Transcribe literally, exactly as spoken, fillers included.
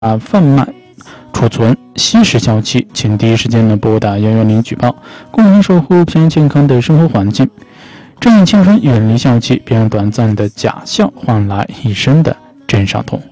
啊贩卖、储存、吸食笑气，请第一时间呢拨打幺幺零举报，共同守护平安健康的生活环境。正义青春，远离笑气，别让短暂的假笑换来一生的真伤痛。